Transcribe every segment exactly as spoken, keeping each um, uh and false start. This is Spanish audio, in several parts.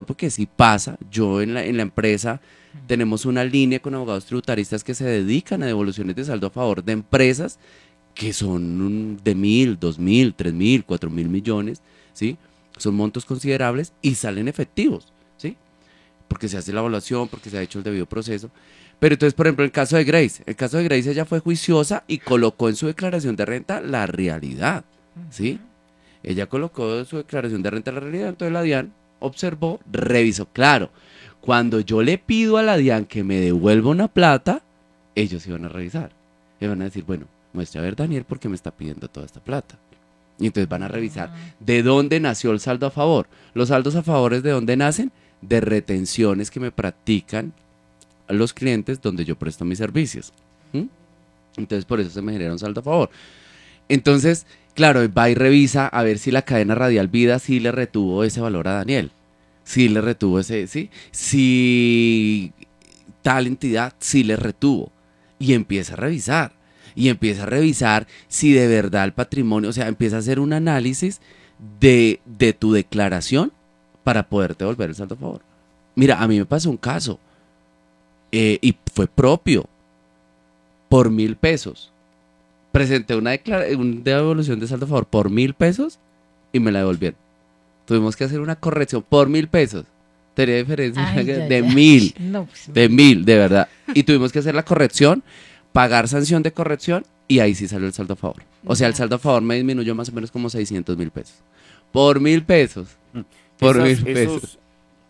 porque sí pasa. Yo en la, en la empresa tenemos una línea con abogados tributaristas que se dedican a devoluciones de saldo a favor de empresas que son de mil, dos mil, tres mil, cuatro mil millones, ¿sí? Son montos considerables y salen efectivos, ¿sí? Porque se hace la evaluación, porque se ha hecho el debido proceso. Pero entonces, por ejemplo, el caso de Grace, el caso de Grace, ella fue juiciosa y colocó en su declaración de renta la realidad, ¿sí? Ella colocó en su declaración de renta la realidad, entonces la DIAN observó, revisó, claro, cuando yo le pido a la DIAN que me devuelva una plata, ellos iban a revisar, y van a decir, bueno, muestre a ver Daniel por qué me está pidiendo toda esta plata. Y entonces van a revisar de dónde nació el saldo a favor. Los saldos a favores de dónde nacen, de retenciones que me practican los clientes donde yo presto mis servicios. ¿Mm? Entonces por eso se me genera un saldo a favor. Entonces, claro, va y revisa a ver si la cadena radial vida sí le retuvo ese valor a Daniel. Sí le retuvo ese, sí. Si tal entidad sí le retuvo. Y empieza a revisar. Y empieza a revisar si de verdad el patrimonio, o sea, empieza a hacer un análisis de, de tu declaración para poderte devolver el saldo a favor. Mira, a mí me pasó un caso eh, y fue propio por mil pesos. Presenté una, declara- una devolución de saldo a favor por mil pesos y me la devolvieron. Tuvimos que hacer una corrección por mil pesos. Tenía diferencia Ay, ya, de ya. mil, No, pues, de mil, de verdad. Y tuvimos que hacer la corrección, pagar sanción de corrección y ahí sí salió el saldo a favor. O sea, el ya. saldo a favor me disminuyó más o menos como seiscientos mil pesos. Por mil pesos. Mm. Por Esas, mil pesos. esos,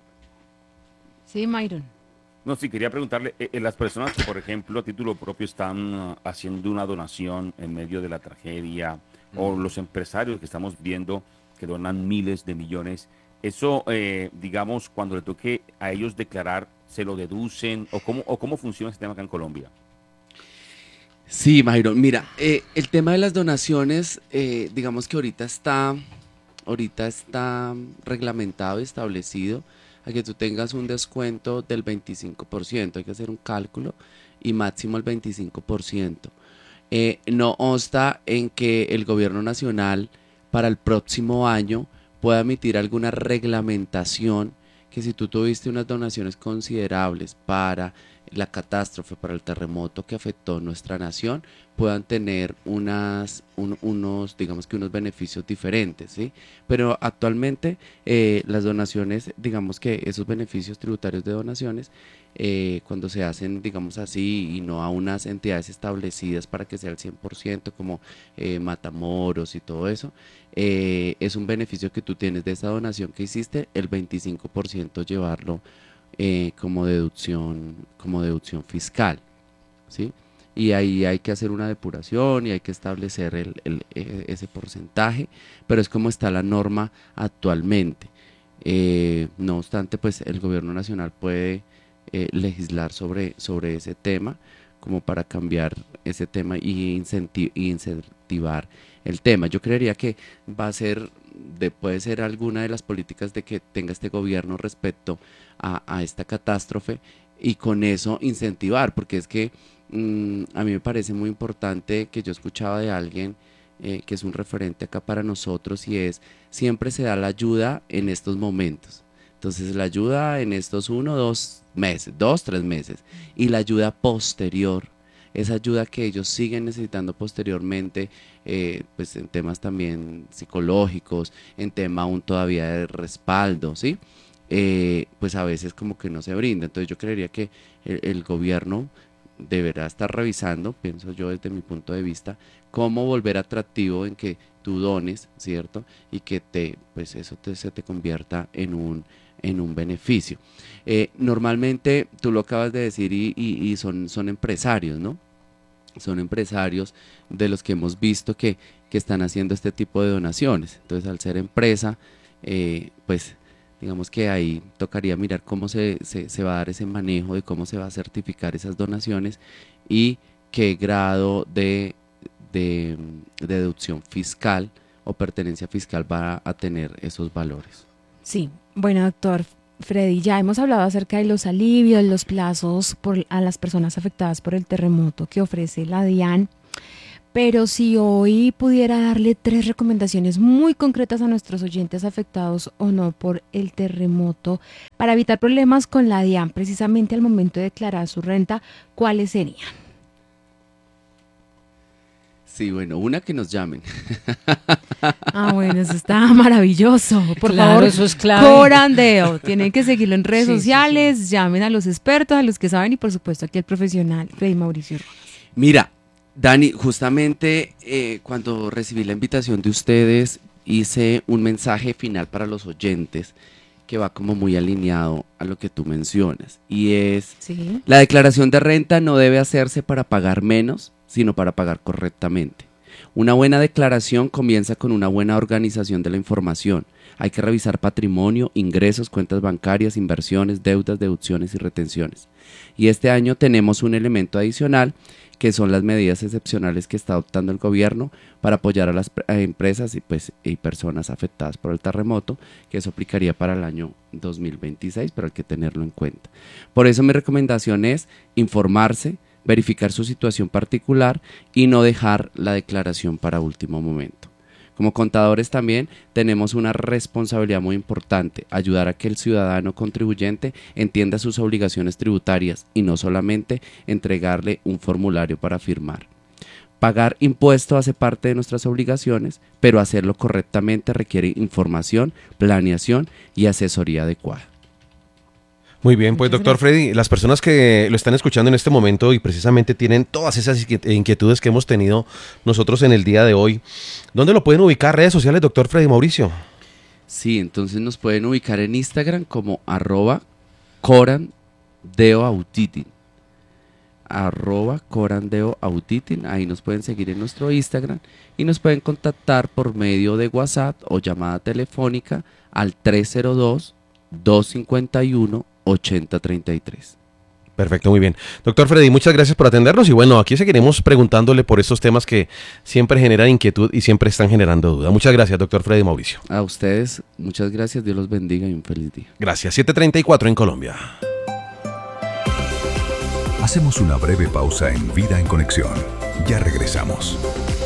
Sí, Myron. no, sí, quería preguntarle, eh, eh, las personas que, por ejemplo, a título propio están ah, haciendo una donación en medio de la tragedia, o los empresarios que estamos viendo que donan miles de millones, eso, eh, digamos, cuando le toque a ellos declarar, ¿se lo deducen? ¿O cómo, o cómo funciona ese tema acá en Colombia? Sí, Myron, mira, eh, el tema de las donaciones, eh, digamos que ahorita está, ahorita está reglamentado y establecido a que tú tengas un descuento del veinticinco por ciento, hay que hacer un cálculo y máximo el veinticinco por ciento. Eh, no obsta en que el gobierno nacional para el próximo año pueda emitir alguna reglamentación que si tú tuviste unas donaciones considerables para la catástrofe, para el terremoto que afectó nuestra nación, puedan tener unas, un- unos, digamos que unos beneficios diferentes, ¿sí? Pero actualmente eh, las donaciones, digamos que esos beneficios tributarios de donaciones, eh, cuando se hacen, digamos así, y no a unas entidades establecidas para que sea el cien por ciento, como eh, Matamoros y todo eso, eh, es un beneficio que tú tienes de esa donación que hiciste, el veinticinco por ciento llevarlo eh, como deducción, como deducción fiscal, ¿sí? Y ahí hay que hacer una depuración y hay que establecer el, el, eh, ese porcentaje, pero es como está la norma actualmente. Eh, no obstante, pues el gobierno nacional puede eh, legislar sobre, sobre ese tema como para cambiar ese tema y incenti- y incentivar el tema. Yo creería que va a ser, de, puede ser alguna de las políticas de que tenga este gobierno respecto a, a esta catástrofe y con eso incentivar, porque es que mm, a mí me parece muy importante que yo escuchaba de alguien eh, que es un referente acá para nosotros y es, siempre se da la ayuda en estos momentos. Entonces la ayuda en estos uno, dos meses, dos, tres meses y la ayuda posterior, esa ayuda que ellos siguen necesitando posteriormente, eh, pues en temas también psicológicos, en tema aún todavía de respaldo, ¿sí? Eh, pues a veces como que no se brinda. Entonces yo creería que el, el gobierno deberá estar revisando, pienso yo desde mi punto de vista, cómo volver atractivo en que tú dones, ¿cierto? Y que te, pues eso te, se te convierta en un, en un beneficio. Eh, normalmente, tú lo acabas de decir y, y- y son, son empresarios, ¿no? Son empresarios de los que hemos visto que, que están haciendo este tipo de donaciones. Entonces, al ser empresa, eh, pues digamos que ahí tocaría mirar cómo se, se, se va a dar ese manejo de cómo se va a certificar esas donaciones y qué grado de, de, de deducción fiscal o pertenencia fiscal va a tener esos valores. Sí, bueno, doctor Freddy, ya hemos hablado acerca de los alivios, los plazos por, a las personas afectadas por el terremoto que ofrece la DIAN, Pero si hoy pudiera darle tres recomendaciones muy concretas a nuestros oyentes afectados o no por el terremoto para evitar problemas con la DIAN precisamente al momento de declarar su renta, ¿cuáles serían? Sí, bueno, una que nos llamen. Ah, bueno, eso está maravilloso. Por Claro, favor, eso es clave. Corandeo. Tienen que seguirlo en redes Sí, sí, sociales, sí. Llamen a los expertos, a los que saben y por supuesto aquí al profesional Freddy Mauricio Rojas. Mira, Dani, justamente eh, cuando recibí la invitación de ustedes, hice un mensaje final para los oyentes que va como muy alineado a lo que tú mencionas. Y es, Sí. la declaración de renta no debe hacerse para pagar menos, sino para pagar correctamente. Una buena declaración comienza con una buena organización de la información. Hay que revisar patrimonio, ingresos, cuentas bancarias, inversiones, deudas, deducciones y retenciones. Y este año tenemos un elemento adicional que son las medidas excepcionales que está adoptando el gobierno para apoyar a las a empresas y, pues, y personas afectadas por el terremoto, que eso aplicaría para el año dos mil veintiséis, pero hay que tenerlo en cuenta. Por eso mi recomendación es informarse, verificar su situación particular y no dejar la declaración para último momento. Como contadores también tenemos una responsabilidad muy importante, ayudar a que el ciudadano contribuyente entienda sus obligaciones tributarias y no solamente entregarle un formulario para firmar. Pagar impuestos hace parte de nuestras obligaciones, pero hacerlo correctamente requiere información, planeación y asesoría adecuada. Muy bien, pues Muchas doctor gracias. Freddy, las personas que lo están escuchando en este momento y precisamente tienen todas esas inquiet- inquietudes que hemos tenido nosotros en el día de hoy, ¿dónde lo pueden ubicar? Redes sociales, doctor Freddy Mauricio. Sí, entonces nos pueden ubicar en Instagram como arroba corandeoautitin. Arroba corandeoautitin. Ahí nos pueden seguir en nuestro Instagram y nos pueden contactar por medio de WhatsApp o llamada telefónica al tres cero dos, dos cinco uno, ocho cero tres tres. Perfecto, muy bien. Doctor Freddy, muchas gracias por atendernos y bueno, aquí seguiremos preguntándole por estos temas que siempre generan inquietud y siempre están generando duda. Muchas gracias, doctor Freddy Mauricio. A ustedes, muchas gracias, Dios los bendiga y un feliz día. Gracias. siete treinta y cuatro en Colombia. Hacemos una breve pausa en Vida en Conexión. Ya regresamos.